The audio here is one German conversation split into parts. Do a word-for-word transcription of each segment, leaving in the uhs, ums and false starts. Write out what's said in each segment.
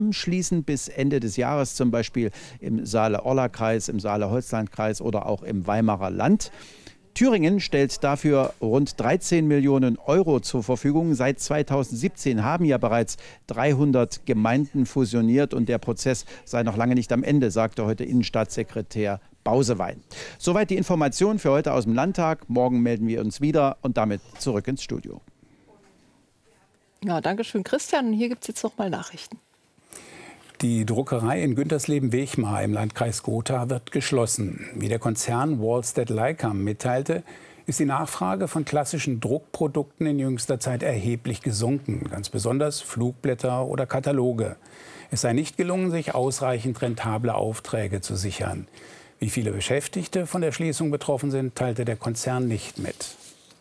schließen bis Ende des Jahres, zum Beispiel im Saale-Orla-Kreis, im Saale-Holstein-Kreis oder auch im Weimarer Land. Thüringen stellt dafür rund dreizehn Millionen Euro zur Verfügung. Seit zweitausendsiebzehn haben ja bereits dreihundert Gemeinden fusioniert und der Prozess sei noch lange nicht am Ende, sagte heute Innenstaatssekretär Bausewein. Soweit die Information für heute aus dem Landtag. Morgen melden wir uns wieder und damit zurück ins Studio. Ja, danke schön, Christian. Und hier gibt es jetzt noch mal Nachrichten. Die Druckerei in Güntersleben-Wechmar im Landkreis Gotha wird geschlossen. Wie der Konzern Wallstedt Lycam mitteilte, ist die Nachfrage von klassischen Druckprodukten in jüngster Zeit erheblich gesunken, ganz besonders Flugblätter oder Kataloge. Es sei nicht gelungen, sich ausreichend rentable Aufträge zu sichern. Wie viele Beschäftigte von der Schließung betroffen sind, teilte der Konzern nicht mit.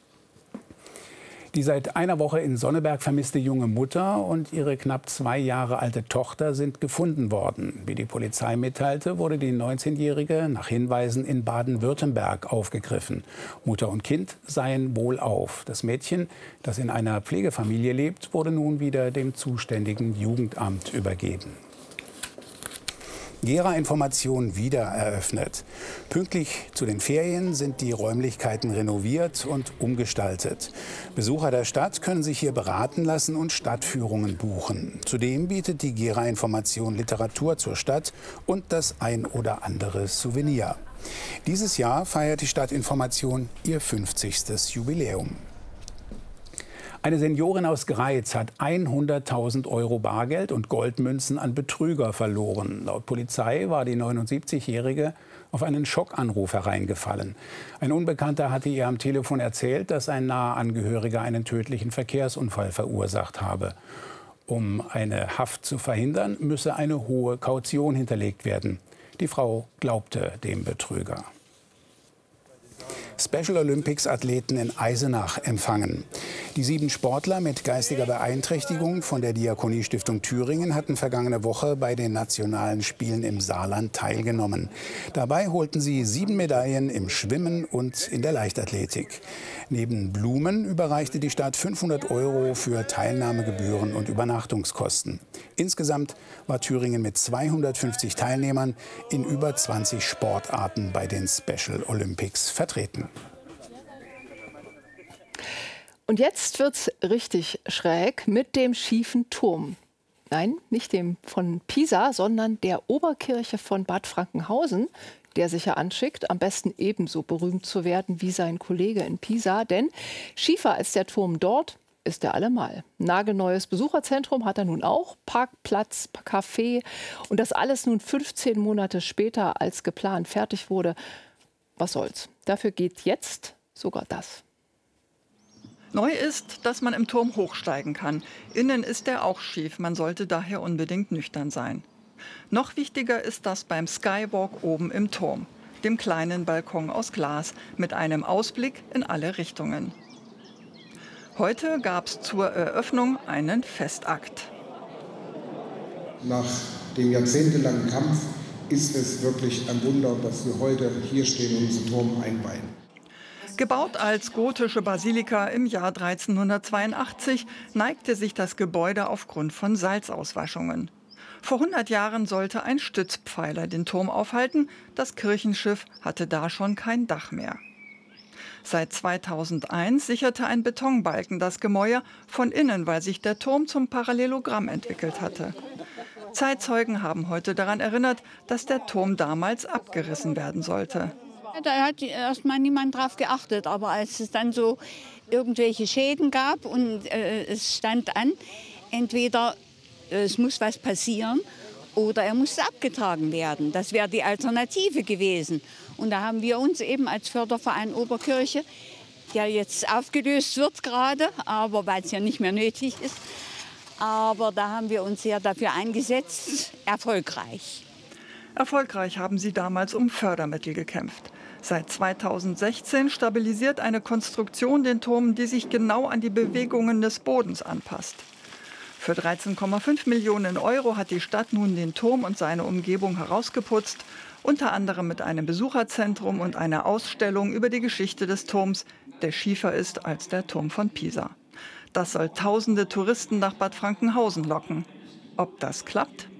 Die seit einer Woche in Sonneberg vermisste junge Mutter und ihre knapp zwei Jahre alte Tochter sind gefunden worden. Wie die Polizei mitteilte, wurde die neunzehnjährige nach Hinweisen in Baden-Württemberg aufgegriffen. Mutter und Kind seien wohlauf. Das Mädchen, das in einer Pflegefamilie lebt, wurde nun wieder dem zuständigen Jugendamt übergeben. Gera-Information wieder eröffnet. Pünktlich zu den Ferien sind die Räumlichkeiten renoviert und umgestaltet. Besucher der Stadt können sich hier beraten lassen und Stadtführungen buchen. Zudem bietet die Gera-Information Literatur zur Stadt und das ein oder andere Souvenir. Dieses Jahr feiert die Stadtinformation ihr fünfzigstes Jubiläum. Eine Seniorin aus Greiz hat hunderttausend Euro Bargeld und Goldmünzen an Betrüger verloren. Laut Polizei war die neunundsiebzigjährige auf einen Schockanruf hereingefallen. Ein Unbekannter hatte ihr am Telefon erzählt, dass ein naher Angehöriger einen tödlichen Verkehrsunfall verursacht habe. Um eine Haft zu verhindern, müsse eine hohe Kaution hinterlegt werden. Die Frau glaubte dem Betrüger. Special Olympics Athleten in Eisenach empfangen. Die sieben Sportler mit geistiger Beeinträchtigung von der Diakoniestiftung Thüringen hatten vergangene Woche bei den nationalen Spielen im Saarland teilgenommen. Dabei holten sie sieben Medaillen im Schwimmen und in der Leichtathletik. Neben Blumen überreichte die Stadt fünfhundert Euro für Teilnahmegebühren und Übernachtungskosten. Insgesamt war Thüringen mit zweihundertfünfzig Teilnehmern in über zwanzig Sportarten bei den Special Olympics vertreten. Und jetzt wird's richtig schräg mit dem schiefen Turm. Nein, nicht dem von Pisa, sondern der Oberkirche von Bad Frankenhausen, der sich ja anschickt, am besten ebenso berühmt zu werden wie sein Kollege in Pisa. Denn schiefer als der Turm dort ist er allemal. Nagelneues Besucherzentrum hat er nun auch, Parkplatz, Café. Und das alles nun fünfzehn Monate später als geplant fertig wurde. Was soll's? Dafür geht jetzt sogar das. Neu ist, dass man im Turm hochsteigen kann. Innen ist er auch schief. Man sollte daher unbedingt nüchtern sein. Noch wichtiger ist das beim Skywalk oben im Turm, dem kleinen Balkon aus Glas mit einem Ausblick in alle Richtungen. Heute gab es zur Eröffnung einen Festakt. Nach dem jahrzehntelangen Kampf ist es wirklich ein Wunder, dass wir heute hier stehen und unseren Turm einweihen. Gebaut als gotische Basilika im Jahr dreizehnhundertzweiundachtzig neigte sich das Gebäude aufgrund von Salzauswaschungen. Vor hundert Jahren sollte ein Stützpfeiler den Turm aufhalten. Das Kirchenschiff hatte da schon kein Dach mehr. Seit zweitausendeins sicherte ein Betonbalken das Gemäuer von innen, weil sich der Turm zum Parallelogramm entwickelt hatte. Zeitzeugen haben heute daran erinnert, dass der Turm damals abgerissen werden sollte. Da hat erstmal niemand drauf geachtet, aber als es dann so irgendwelche Schäden gab und äh, es stand an, entweder äh, es muss was passieren oder er muss abgetragen werden. Das wäre die Alternative gewesen. Und da haben wir uns eben als Förderverein Oberkirche, der jetzt aufgelöst wird gerade, aber weil es ja nicht mehr nötig ist, aber da haben wir uns sehr dafür eingesetzt, erfolgreich. Erfolgreich haben sie damals um Fördermittel gekämpft. Seit zweitausendsechzehn stabilisiert eine Konstruktion den Turm, die sich genau an die Bewegungen des Bodens anpasst. Für dreizehn Komma fünf Millionen Euro hat die Stadt nun den Turm und seine Umgebung herausgeputzt, unter anderem mit einem Besucherzentrum und einer Ausstellung über die Geschichte des Turms, der schiefer ist als der Turm von Pisa. Das soll tausende Touristen nach Bad Frankenhausen locken. Ob das klappt?